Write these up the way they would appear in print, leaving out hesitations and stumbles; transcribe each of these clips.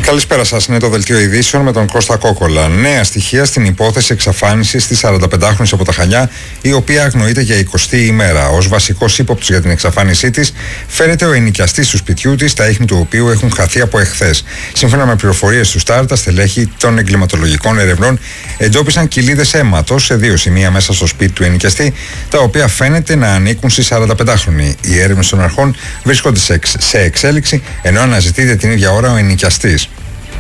Καλησπέρα σας. Είναι το δελτίο ειδήσεων με τον Κώστα Κόκολα. Νέα στοιχεία στην υπόθεση εξαφάνισης της 45χρονης από τα Χανιά, η οποία αγνοείται για 20η ημέρα. Ως βασικός ύποπτος για την εξαφάνισή της φέρεται ο ενοικιαστής του σπιτιού της, τα ίχνη του οποίου έχουν χαθεί από εχθές. Σύμφωνα με πληροφορίες του ΣΤΑΡ, τα στελέχη των εγκληματολογικών ερευνών εντόπισαν κοιλίδες αίματος σε 2 σημεία μέσα στο σπίτι του ενοικιαστή, τα οποία φαίνεται να ανήκουν στη 45χρονη. Οι έρευνες των αρχών βρίσκονται σε εξέλιξη, ενώ αναζητείται την ίδια ώρα ο ενοικιαστής.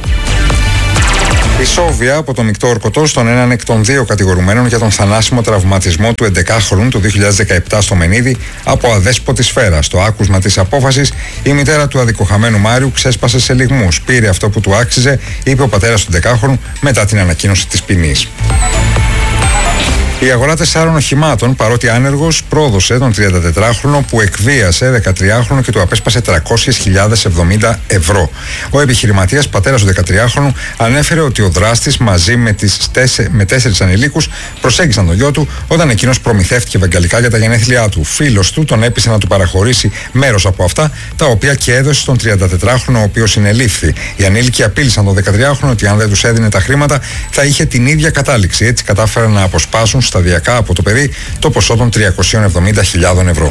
Ισόβια από το μεικτό ορκωτό στον έναν εκ των 2 κατηγορουμένων για τον θανάσιμο τραυματισμό του 11χρονου το 2017 στο Μενίδη από αδέσποτη σφαίρα. Στο άκουσμα της απόφασης, η μητέρα του αδικοχαμένου Μάριου ξέσπασε σε λυγμούς. Πήρε αυτό που του άξιζε, είπε ο πατέρας του 10χρονου μετά την ανακοίνωση της ποινής. Η αγορά 4 οχημάτων, παρότι άνεργος, πρόδωσε τον 34χρονο που εκβίασε 13χρονο και του απέσπασε 300.070 ευρώ. Ο επιχειρηματίας, πατέρας του 13χρονου, ανέφερε ότι ο δράστης μαζί με 4 ανηλίκους προσέγγισαν τον γιο του όταν εκείνος προμηθεύτηκε βεγγαλικά για τα γενέθλιά του. Φίλος του τον έπεισε να του παραχωρήσει μέρος από αυτά, τα οποία και έδωσε στον 34χρονο, ο οποίος συνελήφθη. Οι ανήλικοι απείλησαν τον 13χρονο ότι αν δεν τους έδινε τα χρήματα θα είχε την ίδια κατάληξη. Έτσι κατάφεραν να αποσπάσουν σταδιακά από το παιδί το ποσό των 370.000 ευρώ.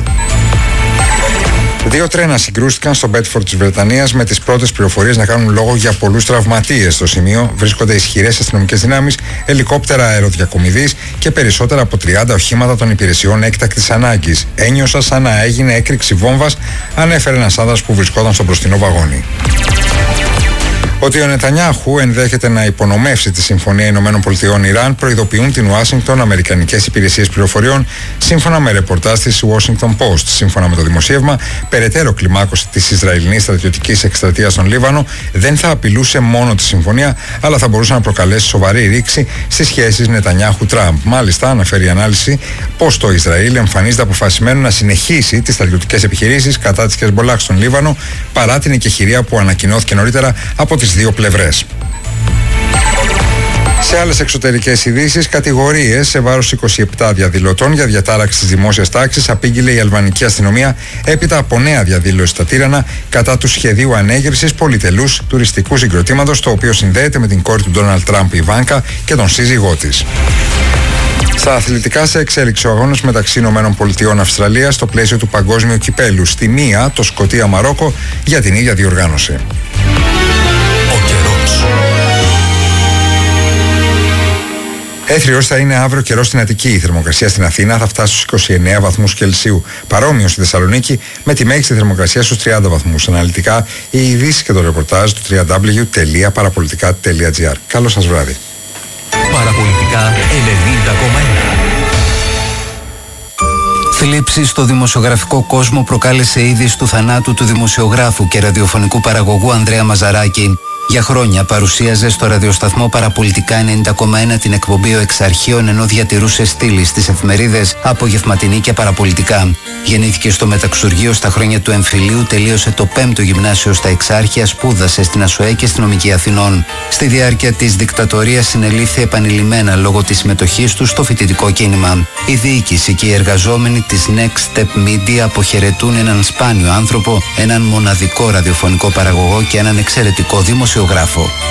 2 τρένα συγκρούστηκαν στο Μπέτφορντ της Βρετανίας, με τις πρώτες πληροφορίες να κάνουν λόγο για πολλούς τραυματίες. Στο σημείο βρίσκονται ισχυρές αστυνομικές δυνάμεις, ελικόπτερα αεροδιακομιδής και περισσότερα από 30 οχήματα των υπηρεσιών έκτακτης ανάγκης. Ένιωσα σαν να έγινε έκρηξη βόμβας, ανέφερε ένας άνδρας που βρισκόταν στο μπροστινό βαγόνι. Ότι ο Νετανιάχου ενδέχεται να υπονομεύσει τη Συμφωνία ΗΠΑ-Ιράν, προειδοποιούν την Ουάσιγκτον αμερικανικές υπηρεσίες πληροφοριών, σύμφωνα με ρεπορτάζ της Washington Post. Σύμφωνα με το δημοσίευμα, περαιτέρω κλιμάκωση της Ισραηλινής στρατιωτικής εκστρατείας στον Λίβανο δεν θα απειλούσε μόνο τη συμφωνία, αλλά θα μπορούσε να προκαλέσει σοβαρή ρήξη στις σχέσεις Νετανιάχου-Τραμπ. Μάλιστα, αναφέρει η ανάλυση πως το Ισραήλ εμφανίζεται αποφασισμένο να συνεχίσει τις στρατιωτικές επιχειρήσεις κατά της Χεσμπολάχ στον Λίβανο, παρά την εκεχηρία που ανακοινώθηκε νωρίτερα από τις 2 πλευρές. Σε άλλες εξωτερικές ειδήσεις, κατηγορίες σε βάρος 27 διαδηλωτών για διατάραξη της δημόσιας τάξης απήγγειλε η αλβανική αστυνομία έπειτα από νέα διαδήλωση στα Τύρανα κατά του σχεδίου ανέγερσης πολυτελούς τουριστικού συγκροτήματος, το οποίο συνδέεται με την κόρη του Ντόναλντ Τραμπ, η Ιβάνκα, και τον σύζυγό της. Στα αθλητικά, σε εξέλιξη ο αγώνας μεταξύ ΗΠΑ-Αυστραλίας στο πλαίσιο του Παγκόσμιου Κυπέλου. Στη μία, το Σκωτία-Μαρόκο για την ίδια διοργάνωση. Έθριος θα είναι αύριο καιρός στην Αττική. Η θερμοκρασία στην Αθήνα θα φτάσει στους 29 βαθμούς Κελσίου. Παρόμοιο στη Θεσσαλονίκη, με τη μέγιστη θερμοκρασία στους 30 βαθμούς. Αναλυτικά, οι ειδήσεις και το ρεπορτάζ του www.parapolitica.gr. Καλό σας βράδυ. Παραπολιτικά 90,1. Θλίψη στο δημοσιογραφικό κόσμο προκάλεσε η είδηση του θανάτου του δημοσιογράφου και ραδιοφωνικού παραγωγού Ανδρέα Μαζαράκη. Για χρόνια παρουσίαζε στο ραδιοσταθμό Παραπολιτικά 90,1 την εκπομπή «Ο Εξαρχείων», ενώ διατηρούσε στήλη στις εφημερίδες Απογευματινή και Παραπολιτικά. Γεννήθηκε στο Μεταξουργείο στα χρόνια του εμφυλίου, τελείωσε το 5ο γυμνάσιο στα Εξάρχεια, σπούδασε στην ΑΣΟΕ και στην Νομική Αθηνών. Στη διάρκεια της δικτατορίας συνελήφθη επανειλημμένα λόγω της συμμετοχής του στο φοιτητικό κίνημα. Η διοίκηση και οι εργαζόμενοι της Next Step Media αποχαιρετούν έναν σπάνιο άνθρωπο, έναν μοναδικό ραδιοφωνικό παραγωγό και έναν εξαιρετικό δημοσιογράφο.